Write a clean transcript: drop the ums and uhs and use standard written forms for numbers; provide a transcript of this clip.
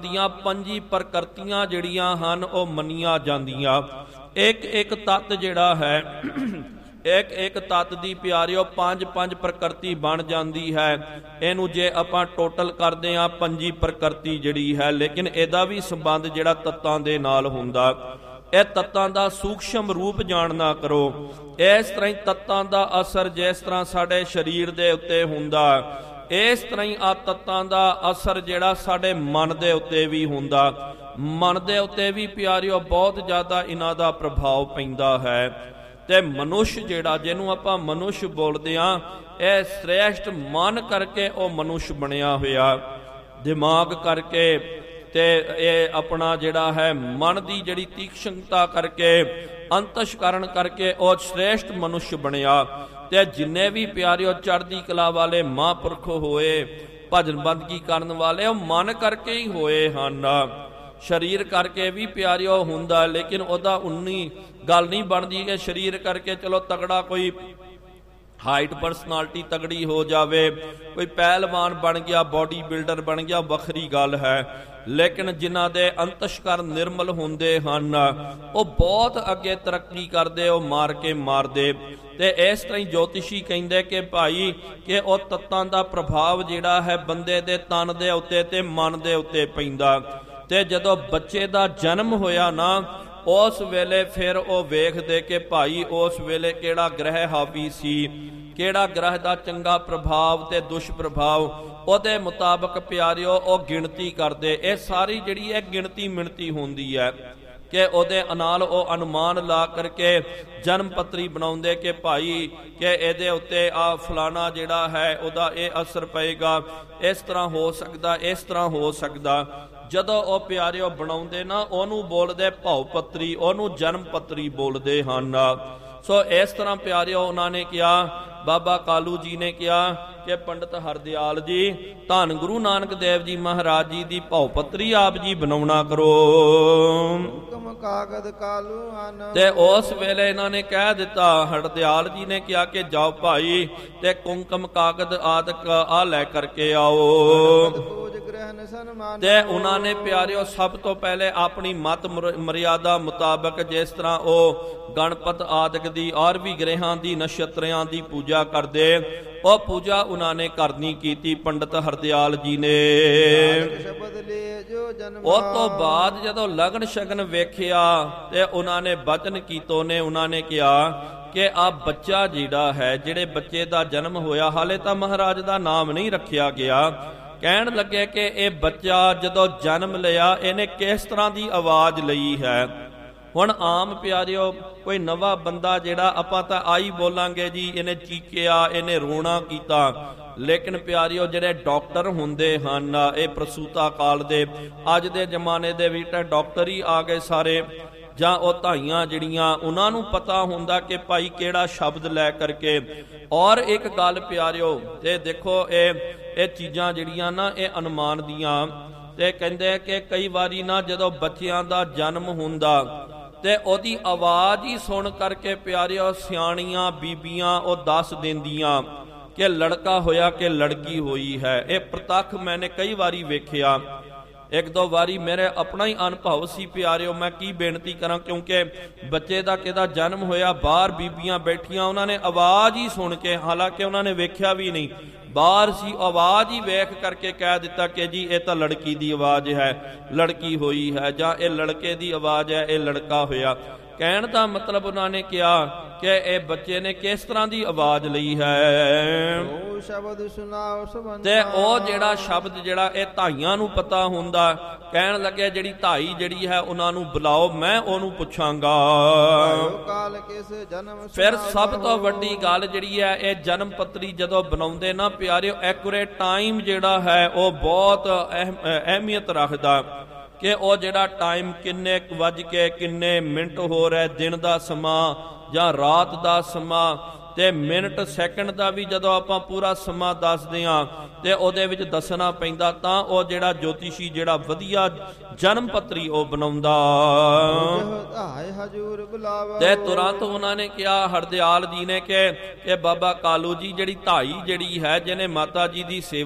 ਦੀਆਂ ਪੰਜੀ ਪ੍ਰਕਿਰਤੀਆਂ ਜਿਹੜੀਆਂ ਹਨ ਉਹ ਮੰਨੀਆਂ ਜਾਂਦੀਆਂ। ਇੱਕ ਇੱਕ ਤੱਤ ਜਿਹੜਾ ਹੈ ਇੱਕ ਇੱਕ ਤੱਤ ਦੀ ਪਿਆਰਿਓ ਪੰਜ ਪੰਜ ਪ੍ਰਕਿਰਤੀ ਬਣ ਜਾਂਦੀ ਹੈ। ਇਹਨੂੰ ਜੇ ਆਪਾਂ ਟੋਟਲ ਕਰਦੇ ਹਾਂ ਪੰਜੀ ਪ੍ਰਕਿਰਤੀ ਜਿਹੜੀ ਹੈ, ਲੇਕਿਨ ਇਹਦਾ ਵੀ ਸੰਬੰਧ ਜਿਹੜਾ ਤੱਤਾਂ ਦੇ ਨਾਲ ਹੁੰਦਾ। ਇਹ ਤੱਤਾਂ ਦਾ ਸੂਖਸ਼ਮ ਰੂਪ ਜਾਣਨਾ ਕਰੋ। ਇਸ ਤਰ੍ਹਾਂ ਹੀ ਤੱਤਾਂ ਦਾ ਅਸਰ ਜਿਸ ਤਰ੍ਹਾਂ ਸਾਡੇ ਸਰੀਰ ਦੇ ਉੱਤੇ ਹੁੰਦਾ, ਇਸ ਤਰ੍ਹਾਂ ਹੀ ਆ ਤੱਤਾਂ ਦਾ ਅਸਰ ਜਿਹੜਾ ਸਾਡੇ ਮਨ ਦੇ ਉੱਤੇ ਵੀ ਹੁੰਦਾ। ਮਨ ਦੇ ਉੱਤੇ ਵੀ ਪਿਆਰਿਓ ਬਹੁਤ ਜ਼ਿਆਦਾ ਇਹਨਾਂ ਦਾ ਪ੍ਰਭਾਵ ਪੈਂਦਾ ਹੈ। ਤੇ ਮਨੁੱਖ ਜਿਹੜਾ, ਜਿਹਨੂੰ ਆਪਾਂ ਮਨੁੱਖ ਬੋਲਦੇ ਹਾਂ, ਇਹ ਸ੍ਰੇਸ਼ਟ ਮਨ ਕਰਕੇ ਉਹ ਮਨੁੱਖ ਬਣਿਆ ਹੋਇਆ, ਦਿਮਾਗ ਕਰਕੇ ਤੇ ਇਹ ਆਪਣਾ ਜਿਹੜਾ ਹੈ ਮਨ ਦੀ ਜਿਹੜੀ ਤੀਕਸ਼ਣਤਾ ਕਰਕੇ, ਅੰਤਸ਼ਕਰਨ ਕਰਕੇ ਉਹ ਸ੍ਰੇਸ਼ਟ ਮਨੁੱਖ ਬਣਿਆ। ਤੇ ਜਿੰਨੇ ਵੀ ਪਿਆਰਿਓ ਚੜ੍ਹਦੀ ਕਲਾ ਵਾਲੇ ਮਹਾਂਪੁਰਖ ਹੋਏ, ਭਜਨ ਬੰਦਗੀ ਕਰਨ ਵਾਲੇ, ਉਹ ਮਨ ਕਰਕੇ ਹੀ ਹੋਏ ਹਨ। ਸਰੀਰ ਕਰਕੇ ਵੀ ਪਿਆਰਿਓ ਹੁੰਦਾ, ਲੇਕਿਨ ਉਹਦਾ ਉਨੀ ਗੱਲ ਨਹੀਂ ਬਣਦੀ ਕਿ ਸਰੀਰ ਕਰਕੇ ਚਲੋ ਤਗੜਾ ਕੋਈ ਹਾਈਟ ਪਰਸਨੈਲਿਟੀ ਤਗੜੀ ਹੋ ਜਾਵੇ, ਕੋਈ ਪਹਿਲਵਾਨ ਬਣ ਗਿਆ, ਬਾਡੀ ਬਿਲਡਰ ਬਣ ਗਿਆ, ਵੱਖਰੀ ਗੱਲ ਹੈ। ਲੇਕਿਨ ਜਿਨ੍ਹਾਂ ਦੇ ਅੰਤਸ਼ਕਰਨ ਨਿਰਮਲ ਹੁੰਦੇ ਹਨ ਉਹ ਬਹੁਤ ਅੱਗੇ ਤਰੱਕੀ ਕਰਦੇ, ਉਹ ਮਾਰ ਕੇ ਮਾਰਦੇ। ਤੇ ਇਸ ਤਰ੍ਹਾਂ ਹੀ ਜੋਤਿਸ਼ੀ ਕਹਿੰਦੇ ਕਿ ਭਾਈ ਕਿ ਉਹ ਤੱਤਾਂ ਦਾ ਪ੍ਰਭਾਵ ਜਿਹੜਾ ਹੈ ਬੰਦੇ ਦੇ ਤਨ ਦੇ ਉੱਤੇ ਤੇ ਮਨ ਦੇ ਉੱਤੇ ਪੈਂਦਾ। ਤੇ ਜਦੋਂ ਬੱਚੇ ਦਾ ਜਨਮ ਹੋਇਆ ਨਾ, ਉਸ ਵੇਲੇ ਫਿਰ ਉਹ ਵੇਖਦੇ ਕਿ ਭਾਈ ਉਸ ਵੇਲੇ ਕਿਹੜਾ ਗ੍ਰਹਿ ਹਾਵੀ ਸੀ, ਕਿਹੜਾ ਗ੍ਰਹਿ ਦਾ ਚੰਗਾ ਪ੍ਰਭਾਵ ਤੇ ਦੁਸ਼ਪ੍ਰਭਾਵ, ਉਹਦੇ ਮੁਤਾਬਕ ਪਿਆਰਿਓ ਉਹ ਗਿਣਤੀ ਕਰਦੇ। ਇਹ ਸਾਰੀ ਜਿਹੜੀ ਹੈ ਗਿਣਤੀ ਮਿਣਤੀ ਹੁੰਦੀ ਹੈ ਕਿ ਉਹਦੇ ਨਾਲ ਉਹ ਅਨੁਮਾਨ ਲਾ ਕਰਕੇ ਜਨਮ ਪੱਤਰੀ ਬਣਾਉਂਦੇ ਕਿ ਭਾਈ ਕਿ ਇਹਦੇ ਉੱਤੇ ਆ ਫਲਾਣਾ ਜਿਹੜਾ ਹੈ ਉਹਦਾ ਇਹ ਅਸਰ ਪਏਗਾ, ਇਸ ਤਰ੍ਹਾਂ ਹੋ ਸਕਦਾ, ਇਸ ਤਰ੍ਹਾਂ ਹੋ ਸਕਦਾ। ਜਦੋਂ ਉਹ ਪਿਆਰਿਓ ਬਣਾਉਂਦੇ ਨਾ, ਉਹਨੂੰ ਬੋਲਦੇ ਭਉ ਪੱਤਰੀ, ਉਹਨੂੰ ਜਨਮ ਪੱਤਰੀ ਬੋਲਦੇ ਹਨ। ਸੋ ਇਸ ਤਰ੍ਹਾਂ ਪਿਆਰਿਓ ਉਹਨਾਂ ਨੇ ਕਿਹਾ, ਬਾਬਾ ਕਾਲੂ ਜੀ ਨੇ ਕਿਹਾ ਕਿ ਪੰਡਤ ਹਰਦਿਆਲ ਜੀ, ਧੰਨ ਗੁਰੂ ਨਾਨਕ ਦੇਵ ਜੀ ਮਹਾਰਾਜ ਜੀ ਦੀ ਭਉ ਪੱਤਰੀ ਆਪ ਜੀ ਬਣਾਉਣਾ ਕਰੋ। ਕਾਗਦ ਕਾਲੂ ਹਨ। ਤੇ ਉਸ ਵੇਲੇ ਇਹਨਾਂ ਨੇ ਕਹਿ ਦਿੱਤਾ, ਹਰਦਿਆਲ ਜੀ ਨੇ ਕਿਹਾ ਕਿ ਜਾਓ ਭਾਈ ਤੇ ਕੁੰਕਮ ਕਾਗਦ ਆਦਿਕ ਆ ਲੈ ਕਰਕੇ ਆਓ। ਤੇ ਉਹਨਾਂ ਨੇ ਪਿਆਰਿਓ ਸਭ ਤੋਂ ਪਹਿਲੇ ਆਪਣੀ ਮਤ ਮਰਿਆਦਾ ਮੁਤਾਬਕ, ਜਿਸ ਤਰ੍ਹਾਂ ਉਹ ਗਣਪਤ ਆਦਿਕ ਦੀ ਔਰ ਵੀ ਗ੍ਰਹਿਾਂ ਦੀ ਨਛੱਤਰਿਆਂ ਦੀ ਪੂਜਾ ਕਰਦੇ, ਉਹ ਪੂਜਾ ਉਹਨਾਂ ਨੇ ਕਰਨੀ ਕੀਤੀ ਪੰਡਤ ਹਰਦਿਆਲ ਜੀ ਨੇ। ਉਸ ਤੋਂ ਬਾਅਦ ਜਦੋਂ ਲਗਨ ਸ਼ਗਨ ਵੇਖਿਆ ਤੇ ਉਹਨਾਂ ਨੇ ਬਚਨ ਕੀਤੋ ਨੇ, ਉਹਨਾਂ ਨੇ ਕਿਹਾ ਕਿ ਆ ਬੱਚਾ ਜਿਹੜਾ ਹੈ, ਜਿਹੜੇ ਬੱਚੇ ਦਾ ਜਨਮ ਹੋਇਆ, ਹਾਲੇ ਤਾਂ ਮਹਾਰਾਜ ਦਾ ਨਾਮ ਨਹੀਂ ਰੱਖਿਆ ਗਿਆ। ਕਹਿਣ ਲੱਗੇ ਕਿ ਇਹ ਬੱਚਾ ਜਦੋਂ ਜਨਮ ਲਿਆ ਇਹਨੇ ਕਿਸ ਤਰ੍ਹਾਂ ਦੀ ਆਵਾਜ਼ ਲਈ ਹੈ। ਹੁਣ ਆਮ ਪਿਆਰਿਓ ਕੋਈ ਨਵਾਂ ਬੰਦਾ ਜਿਹੜਾ, ਆਪਾਂ ਤਾਂ ਆਈ ਬੋਲਾਂਗੇ ਜੀ ਇਹਨੇ ਚੀਕਿਆ, ਇਹਨੇ ਰੋਣਾ ਕੀਤਾ, ਲੇਕਿਨ ਪਿਆਰਿਓ ਜਿਹੜੇ ਡਾਕਟਰ ਹੁੰਦੇ ਹਨ, ਇਹ ਪ੍ਰਸੂਤਾ ਕਾਲ ਦੇ ਅੱਜ ਦੇ ਜ਼ਮਾਨੇ ਦੇ ਵਿੱਚ ਡਾਕਟਰ ਹੀ ਆ ਗਏ ਸਾਰੇ, ਜਾਂ ਉਹ ਧਾਈਆਂ ਜਿਹੜੀਆਂ, ਉਹਨਾਂ ਨੂੰ ਪਤਾ ਹੁੰਦਾ ਕਿ ਭਾਈ ਕਿਹੜਾ ਸ਼ਬਦ ਲੈ ਕਰਕੇ। ਔਰ ਇੱਕ ਗੱਲ ਪਿਆਰਿਓ, ਤੇ ਦੇਖੋ ਇਹ ਚੀਜ਼ਾਂ ਜਿਹੜੀਆਂ ਨਾ ਇਹ ਅਨੁਮਾਨ ਦੀਆਂ, ਤੇ ਕਹਿੰਦੇ ਕਿ ਕਈ ਵਾਰੀ ਨਾ ਜਦੋਂ ਬੱਚਿਆਂ ਦਾ ਜਨਮ ਹੁੰਦਾ ਤੇ ਉਹਦੀ ਆਵਾਜ਼ ਹੀ ਸੁਣ ਕਰਕੇ ਪਿਆਰਿਓ ਸਿਆਣੀਆਂ ਬੀਬੀਆਂ ਉਹ ਦੱਸ ਦਿੰਦੀਆਂ ਕਿ ਲੜਕਾ ਹੋਇਆ ਕਿ ਲੜਕੀ ਹੋਈ ਹੈ। ਇਹ ਪ੍ਰਤੱਖ ਮੈਨੇ ਕਈ ਵਾਰੀ ਵੇਖਿਆ, ਇੱਕ ਦੋ ਵਾਰੀ ਮੇਰੇ ਆਪਣਾ ਹੀ ਅਨੁਭਵ ਸੀ ਪਿਆਰਿਓ। ਮੈਂ ਕੀ ਬੇਨਤੀ ਕਰਾਂ, ਕਿਉਂਕਿ ਬੱਚੇ ਦਾ ਕਿਹਦਾ ਜਨਮ ਹੋਇਆ, ਬਾਹਰ ਬੀਬੀਆਂ ਬੈਠੀਆਂ, ਉਹਨਾਂ ਨੇ ਆਵਾਜ਼ ਹੀ ਸੁਣ ਕੇ, ਹਾਲਾਂਕਿ ਉਹਨਾਂ ਨੇ ਵੇਖਿਆ ਵੀ ਨਹੀਂ, ਬਾਹਰ ਸੀ, ਆਵਾਜ਼ ਹੀ ਵੇਖ ਕਰਕੇ ਕਹਿ ਦਿੱਤਾ ਕਿ ਜੀ ਇਹ ਤਾਂ ਲੜਕੀ ਦੀ ਆਵਾਜ਼ ਹੈ, ਲੜਕੀ ਹੋਈ ਹੈ, ਜਾਂ ਇਹ ਲੜਕੇ ਦੀ ਆਵਾਜ਼ ਹੈ, ਇਹ ਲੜਕਾ ਹੋਇਆ। ਕਹਿਣ ਦਾ ਮਤਲਬ ਉਹਨਾਂ ਨੇ ਕਿਹਾ ਕਿ ਇਹ ਬੱਚੇ ਨੇ ਕਿਸ ਤਰ੍ਹਾਂ ਦੀ ਆਵਾਜ਼ ਲਈ ਹੈ। ਤੇ ਉਹ ਜਿਹੜਾ ਸ਼ਬਦ ਜਿਹੜਾ ਇਹ ਧਾਈਆਂ ਨੂੰ ਪਤਾ ਹੁੰਦਾ, ਕਹਿਣ ਲੱਗੇ ਜਿਹੜੀ ਧਾਈ ਜਿਹੜੀ ਹੈ ਉਹਨਾਂ ਨੂੰ ਬੁਲਾਓ, ਮੈਂ ਉਹਨੂੰ ਪੁੱਛਾਂਗਾ। ਫਿਰ ਸਭ ਤੋਂ ਵੱਡੀ ਗੱਲ ਜਿਹੜੀ ਹੈ, ਇਹ ਜਨਮ ਪੱਤਰੀ ਜਦੋਂ ਬਣਾਉਂਦੇ ਨਾ ਪਿਆਰਿਓ, ਐਕੂਰੇਟ ਟਾਈਮ ਜਿਹੜਾ ਹੈ ਉਹ ਬਹੁਤ ਅਹਿਮੀਅਤ ਰੱਖਦਾ ਕਿ ਉਹ ਜਿਹੜਾ ਟਾਈਮ ਕਿੰਨੇ ਵੱਜ ਕੇ ਕਿੰਨੇ ਮਿੰਟ ਹੋ ਰਿਹਾ, ਦਿਨ ਦਾ ਸਮਾਂ ਜਾਂ ਰਾਤ ਦਾ ਸਮਾਂ, ਤੇ ਮਿੰਟ ਸੈਕਿੰਡ ਦਾ ਵੀ ਜਦੋਂ ਆਪਾਂ ਪੂਰਾ ਸਮਾਂ ਦੱਸਦੇ ਹਾਂ ਤੇ ਉਹਦੇ ਵਿੱਚ ਦੱਸਣਾ ਪੈਂਦਾ, ਤਾਂ ਉਹ ਜਿਹੜਾ ਜੋਤਿਸ਼ੀ ਜਿਹੜਾ ਵਧੀਆ ਜਨਮ ਪੱਤਰੀ ਉਹ ਬਣਾਉਂਦਾ। ਤੇ ਤੁਰੰਤ ਉਹਨਾਂ ਨੇ ਕਿਹਾ, ਹਰਦਿਆਲ ਜੀ ਨੇ ਕਿ ਬਾਬਾ ਕਾਲੂ ਜੀ, ਜਿਹੜੀ ਧਾਈ ਜਿਹੜੀ ਹੈ ਜਿਹਨੇ ਮਾਤਾ ਜੀ ਦੀ ਸੇਵਾ